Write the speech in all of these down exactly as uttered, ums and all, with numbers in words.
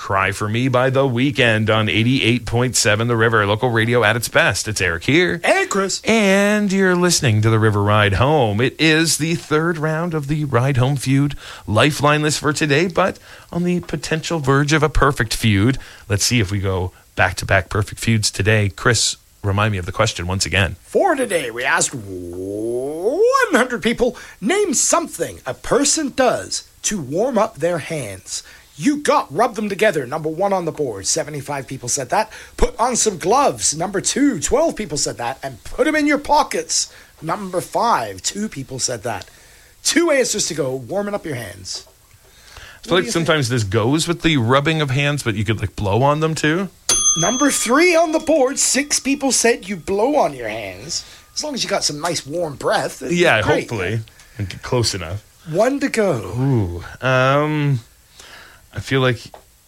Cry for Me by The Weeknd on eighty-eight point seven The River, local radio at its best. It's Eric here. And Chris. And you're listening to The River Ride Home. It is the third round of the Ride Home feud. Lifeline list for today, but on the potential verge of a perfect feud. Let's see if we go back-to-back perfect feuds today. Chris, remind me of the question once again. For today, we asked one hundred people, name something a person does to warm up their hands. You got rub them together, number one on the board. seventy-five people said that. Put on some gloves, number two. twelve people said that. And put them in your pockets, number five. Two people said that. Two answers to go, warming up your hands. I feel like sometimes think? this goes with the rubbing of hands, but you could like blow on them too. Number three on the board, six people said you blow on your hands. As long as you got some nice warm breath. Yeah, great. Hopefully. And get close enough. One to go. Ooh. Um, I feel like,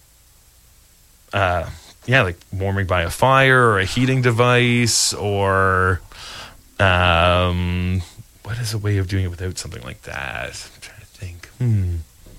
uh, yeah, like warming by a fire or a heating device or, um, what is a way of doing it without something like that? I'm trying to think. Hmm.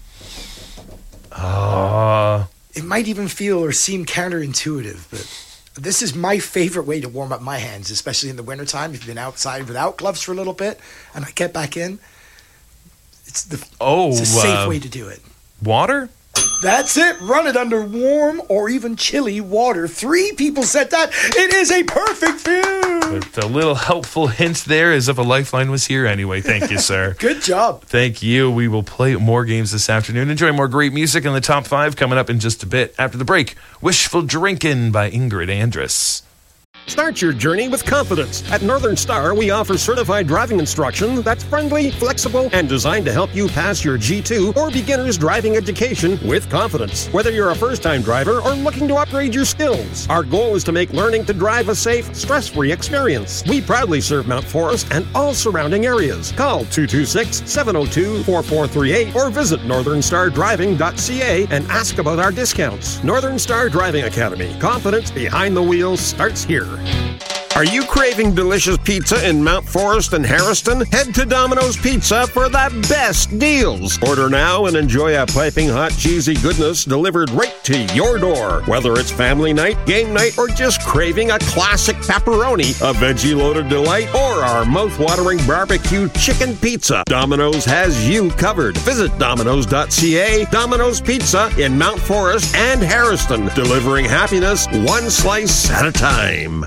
Uh, it might even feel or seem counterintuitive, but this is my favorite way to warm up my hands, especially in the wintertime. If you've been outside without gloves for a little bit and I get back in, it's the oh, it's a safe uh, way to do it. Water? That's it. Run it under warm or even chilly water. Three people said that. It is a perfect feud. With a little helpful hint there, as if a lifeline was here anyway. Thank you, sir. Good job. Thank you. We will play more games this afternoon. Enjoy more great music in the top five coming up in just a bit. After the break, Wishful Drinkin' by Ingrid Andress. Start your journey with confidence. At Northern Star, we offer certified driving instruction that's friendly, flexible, and designed to help you pass your G two or beginner's driving education with confidence. Whether you're a first-time driver or looking to upgrade your skills, our goal is to make learning to drive a safe, stress-free experience. We proudly serve Mount Forest and all surrounding areas. Call two two six, seven oh two, four four three eight or visit northern star driving dot c a and ask about our discounts. Northern Star Driving Academy. Confidence behind the wheel starts here. Are you craving delicious pizza in Mount Forest and Harrison? Head to Domino's Pizza for the best deals. Order now and enjoy a piping hot cheesy goodness delivered right to your door. Whether it's family night, game night, or just craving a classic pepperoni, a veggie-loaded delight, or our mouth-watering barbecue chicken pizza, Domino's has you covered. Visit domino's dot c a. Domino's Pizza in Mount Forest and Harrison, delivering happiness one slice at a time.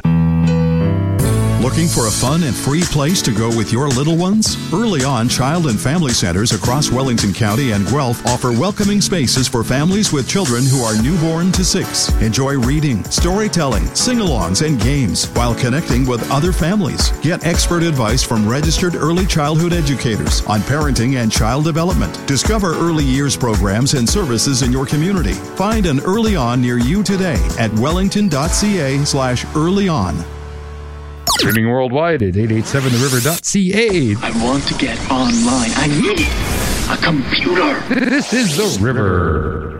Looking for a fun and free place to go with your little ones? Early On Child and Family Centers across Wellington County and Guelph offer welcoming spaces for families with children who are newborn to six. Enjoy reading, storytelling, sing-alongs, and games while connecting with other families. Get expert advice from registered early childhood educators on parenting and child development. Discover early years programs and services in your community. Find an Early On near you today at wellington dot c a slash early on. Streaming worldwide at eight eight seven the river dot c a. I want to get online. I need a computer. This is The River.